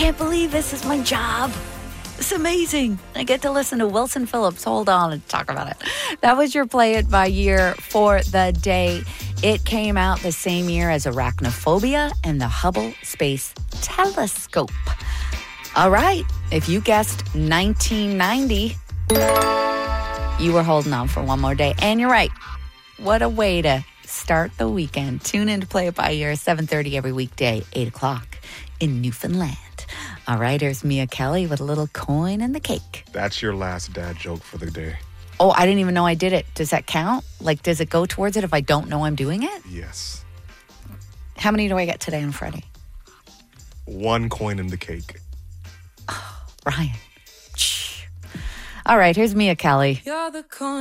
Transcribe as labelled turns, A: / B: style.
A: can't believe this is my job. It's amazing. I get to listen to Wilson Phillips. Hold on and talk about it. That was your Play It By Year for the day. It came out the same year as Arachnophobia and the Hubble Space Telescope. All right. If you guessed 1990, you were holding on for one more day. And you're right. What a way to start the weekend. Tune in to Play It By Year, 7:30 every weekday, 8 o'clock in Newfoundland. All right, here's Mia Kelly with a little coin in the cake.
B: That's your last dad joke for the day.
A: Oh, I didn't even know I did it. Does that count? Like, does it go towards it if I don't know I'm doing it?
B: Yes.
A: How many do I get today on Friday?
B: 1 coin in the cake.
A: Oh, Ryan. Shh. All right, here's Mia Kelly.
C: You're the coin.